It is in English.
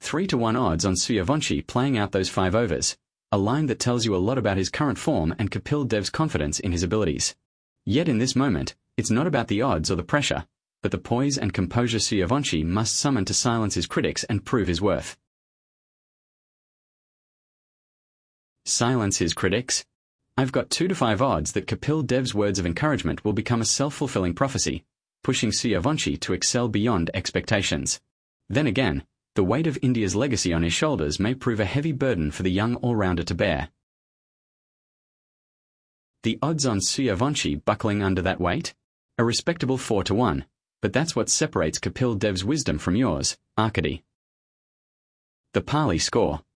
3-1 odds on Suryavanshi playing out those 5 overs, a line that tells you a lot about his current form and Kapil Dev's confidence in his abilities. Yet in this moment, it's not about the odds or the pressure, but the poise and composure Suryavanshi must summon to silence his critics and prove his worth. Silence his critics? I've got 2-5 odds that Kapil Dev's words of encouragement will become a self-fulfilling prophecy, pushing Suryavanshi to excel beyond expectations. Then again, the weight of India's legacy on his shoulders may prove a heavy burden for the young all-rounder to bear. The odds on Suryavanshi buckling under that weight? A respectable 4-1, but that's what separates Kapil Dev's wisdom from yours, Arkady. The Pali score.